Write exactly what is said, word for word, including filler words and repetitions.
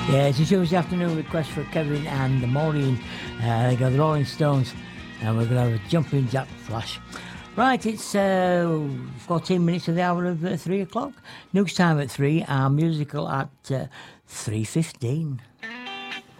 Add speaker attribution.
Speaker 1: Yeah, it's a Tuesday afternoon request for Kevin and the Maureen. Uh, they got the Rolling Stones, and we're going to have a jumping jack flash. Right, it's uh, fourteen minutes to the hour of uh, three o'clock. News time at three, our musical at uh, three fifteen.